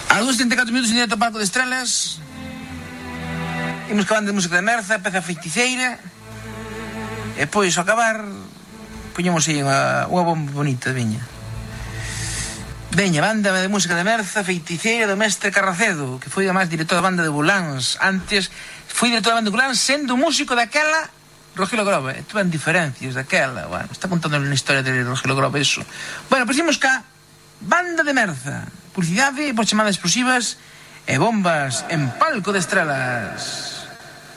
A 2:34 minutos en directo ao Palco de Estrelas. Imos que a banda de música de Merza, peza feiticeira. E pois, ao acabar, poñemos aí unha bomba bonita, veña. Veña, banda de música de Merza, feiticeira do mestre Carracedo, que foi además director da banda de Bulans. Antes, foi director da banda de Bulans, sendo músico daquela Rogelio Grobe. Tuvan diferencias daquela, bueno, está contando na historia de Rogelio Grobe eso. Bueno, pois imos cá, banda de Merza. Publicidade por chamadas explosivas e bombas en Palco de Estrelas.